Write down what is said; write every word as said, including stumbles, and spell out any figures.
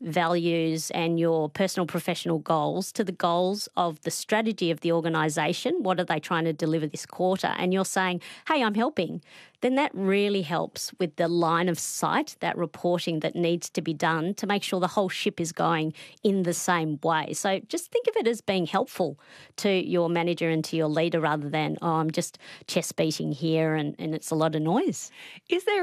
values and your personal professional goals to the goals of the strategy of the organisation. What are they trying to deliver this quarter? And you're saying, hey, I'm helping. Then that really helps with the line of sight, that reporting that needs to be done to make sure the whole ship is going in the same way. So just think of it as being helpful to your manager and to your leader rather than, oh, I'm just chest beating here and, and it's a lot of noise. Is there